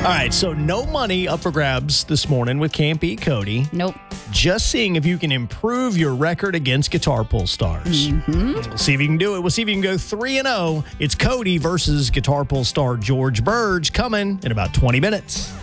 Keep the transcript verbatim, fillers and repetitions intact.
All right, so no money up for grabs this morning with Can't Beat Cody. Nope. Just seeing if you can improve your record against Guitar Pull Stars. Mm-hmm. We'll see if you can do it. We'll see if you can go three and oh. It's Cody versus Guitar Pull star George Burge coming in about twenty minutes.